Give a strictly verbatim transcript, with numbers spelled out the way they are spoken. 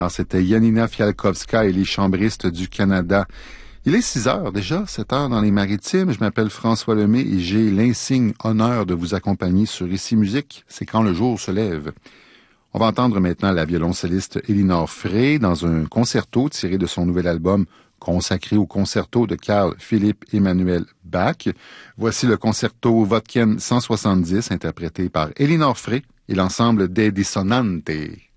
Alors, c'était Janina Fialkowska et les chambristes du Canada. Il est six heures déjà, sept heures dans les Maritimes. Je m'appelle François Lemay et j'ai l'insigne honneur de vous accompagner sur Ici Musique. C'est quand le jour se lève. On va entendre maintenant la violoncelliste Elinor Frey dans un concerto tiré de son nouvel album consacré au concerto de Carl Philipp Emanuel Bach. Voici le concerto Wodken cent soixante-dix interprété par Elinor Frey et l'ensemble des Dissonantes.